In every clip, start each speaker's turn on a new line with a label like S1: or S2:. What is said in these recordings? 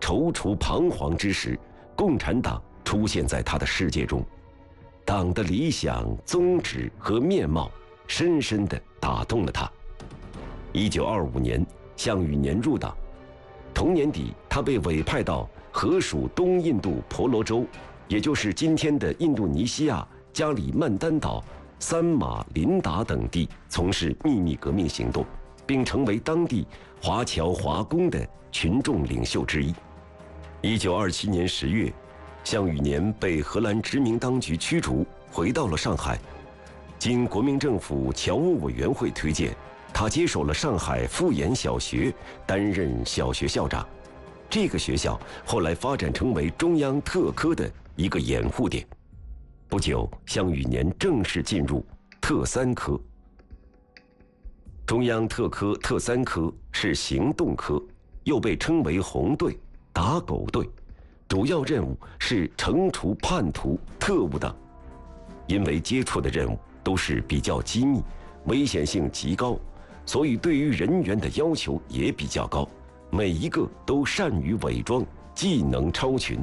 S1: 踌躇彷徨之时，共产党出现在他的世界中。党的理想、宗旨和面貌深深地打动了他。1925年，项羽年入党。同年底，他被委派到荷属东印度婆罗洲，也就是今天的印度尼西亚加里曼丹岛、三马林达等地，从事秘密革命行动，并成为当地华侨华工的群众领袖之一。1927年10月，项羽年被荷兰殖民当局驱逐，回到了上海。经国民政府侨务委员会推荐，他接手了上海富岩小学，担任小学校长。这个学校后来发展成为中央特科的一个掩护点。不久，项羽年正式进入特三科。中央特科特三科是行动科，又被称为红队、打狗队，主要任务是惩除叛徒、特务等。因为接触的任务都是比较机密，危险性极高，所以对于人员的要求也比较高，每一个都善于伪装，技能超群。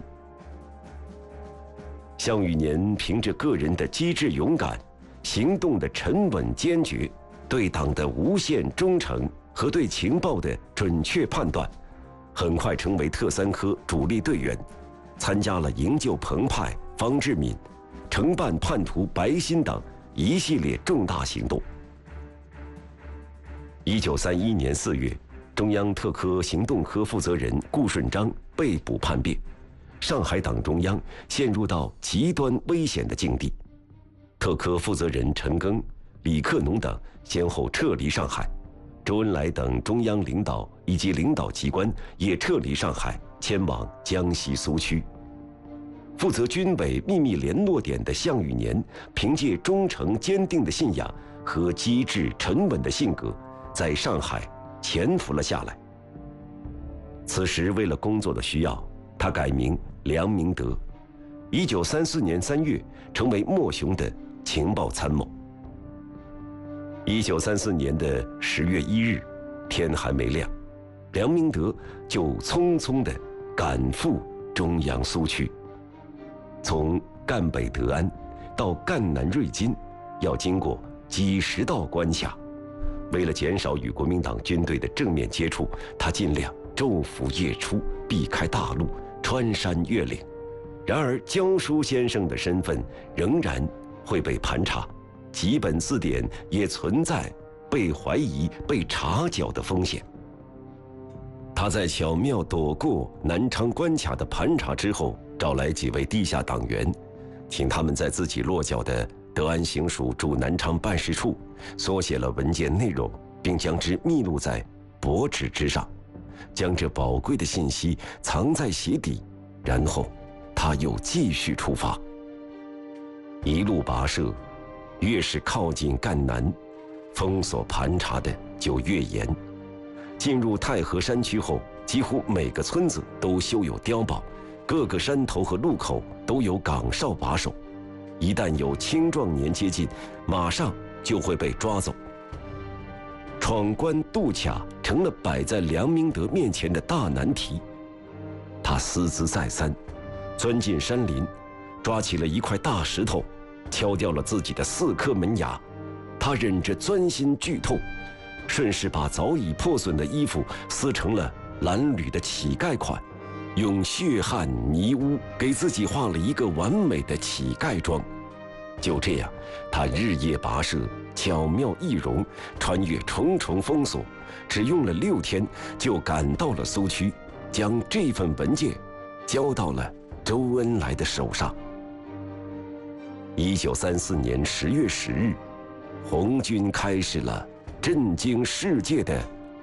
S1: 项羽年凭着个人的机智勇敢、行动的沉稳坚决、对党的无限忠诚和对情报的准确判断，很快成为特三科主力队员，参加了营救彭湃、方志敏、惩办叛徒白鑫等一系列重大行动。1931年4月，中央特科行动科负责人顾顺章被捕叛变，上海党中央陷入到极端危险的境地。特科负责人陈赓、李克农等先后撤离上海，周恩来等中央领导以及领导机关也撤离上海，迁往江西苏区。负责军委秘密联络点的项羽年，凭借忠诚坚定的信仰和机智沉稳的性格，在上海潜伏了下来。此时为了工作的需要，他改名梁明德。1934年3月，成为莫雄的情报参谋。1934年的10月1日，天还没亮，梁明德就匆匆地赶赴中央苏区。从赣北德安到赣南瑞金，要经过几十道关卡。为了减少与国民党军队的正面接触，他尽量昼伏夜出，避开大路，穿山越岭。然而教书先生的身份仍然会被盘查，几本字典也存在被怀疑、被查缴的风险。他在巧妙躲过南昌关卡的盘查之后，找来几位地下党员，请他们在自己落脚的德安行署驻南昌办事处缩写了文件内容，并将之密录在薄纸之上，将这宝贵的信息藏在鞋底，然后他又继续出发。一路跋涉，越是靠近赣南，封锁盘查的就越严。进入太和山区后，几乎每个村子都修有碉堡，各个山头和路口都有岗哨把守，一旦有青壮年接近，马上就会被抓走。闯关渡卡成了摆在梁明德面前的大难题。他思兹再三，钻进山林，抓起了一块大石头，敲掉了自己的4颗门牙。他忍着钻心剧痛，顺势把早已破损的衣服撕成了褴褛的乞丐款，用血汗泥污给自己画了一个完美的乞丐妆。就这样，他日夜跋涉，巧妙易容，穿越重重封锁，只用了6天就赶到了苏区，将这份文件交到了周恩来的手上。1934年10月10日，红军开始了震惊世界的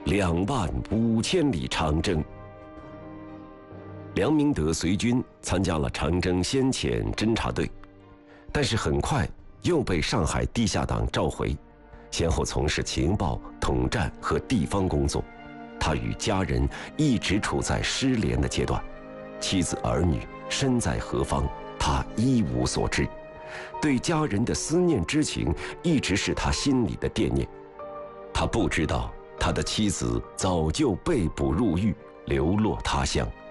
S1: 25000里长征。梁明德随军参加了长征先遣侦察队，但是很快又被上海地下党召回，先后从事情报、统战和地方工作。他与家人一直处在失联的阶段，妻子儿女身在何方，他一无所知。对家人的思念之情一直是他心里的惦念。他不知道他的妻子早就被捕入狱，流落他乡。